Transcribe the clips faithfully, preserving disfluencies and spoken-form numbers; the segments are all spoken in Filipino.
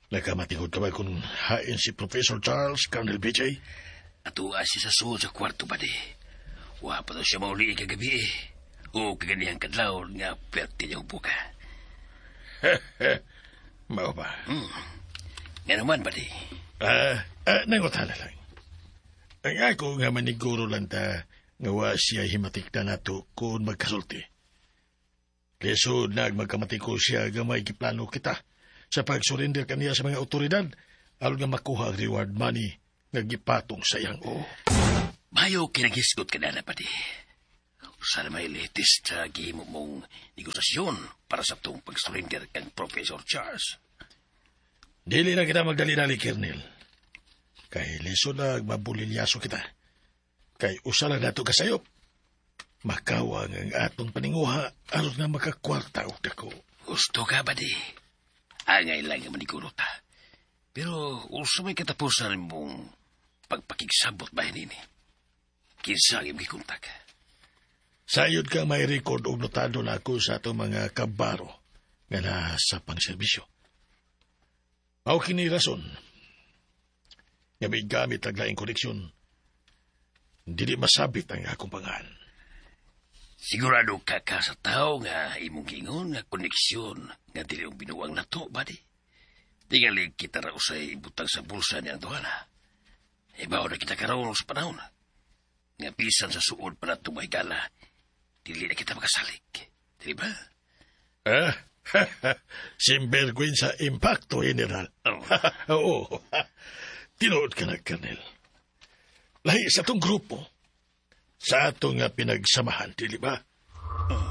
Nagkamatingod ka ba kung hain si Professor Charles, Colonel B J? Ato asi sa suod sa kwarto ba di. Wa pa daw siya mauli kagabi eh. O kaganihang kadlaw nga perte niya buka. Mao ba? Hmm. Nga naman ba di? Ah, uh, nangutala lang. Ang ako nga maniguro lang ta nga wa siya himatik na nato kung magkasulti. Lesod nagmagkamatik ko siya nga may giplano kita sa pag-surrender kaniya sa mga otoridad aron nga makuha ang reward money nga gipatong sa iyang o. Mayo kinagisgot ka na na pa di. Sana may latest sa gihimo mong negosasyon para sa itong pag-surrender kang Professor Charles. Dili na kita magdali-dali, Colonel. Kay leso na mabulilyaso kita. Kay usa lang nato kasayop. Makawang ang atong paninguha aron nga makakwarta og dako. Gusto ka ba di? Angay lang nga maniguro ta. Pero usa may katapusan mong pagpakigsabot ba ini? Kinsa ang gikontak? Sayod ka may record og notado na ako sa atong mga kabaro nga na sa pangserbisyo. Mao kini rason nga may gamit ang laing koneksyon. Dili masabit ang akong pangalan. Sigurado ka ka sa tao nga imong gingon nga koneksyon nga dili ang binuwang nato, ba di? Tingali kita ra usay ibutang sa bulsa ni Antoana. Ibaw na kita karon sa panahon. Nga bisan sa suod pa nato may gala, dili na kita makasalik. Dili ba? Ah, simbergwin sa impacto, General. Oh. Oo. Tinood ka na, Colonel. Lahi sa itong grupo, sa atong nga pinagsamahan, dili ba? Oh.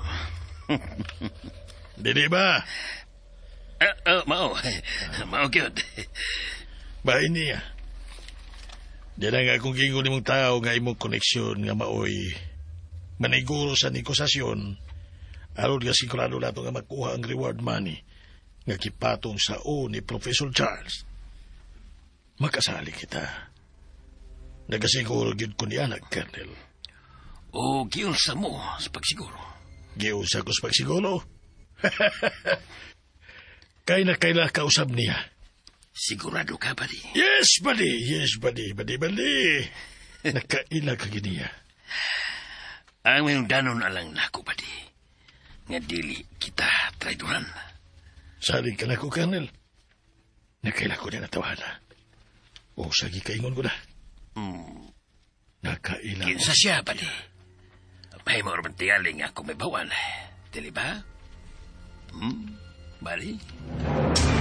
Dili ba? Uh, uh, mao. Mao gyud. Ba niya. Di na nga kung gingon nimong tao nga imong koneksyon nga maoy maniguro sa negosasyon aron nga sigurado nato nga makuha ang reward money nga kipatong sa o ni Professor Charles. Makasali kita. Nagasiguro gyud ko ni anak, Colonel. O giunsa mo sa pagsiguro? Giunsa ko sa pagsiguro? Kay na kaila kausab niya. Sigurado ka, buddy? Yes, buddy. Yes, buddy. Buddy, buddy. Nakaila ka giniya. Ang mayong danon alang nako, buddy. Nga dili kita traidoran. Saling ka na ko, Colonel. Nakaila ko na natawahan. O, sagi kaingon ko na. Hmm. Nakaila ko. Kinsa siya, buddy? May mauramantiyaling ako may bawan. Dili ba? Hmm, buddy?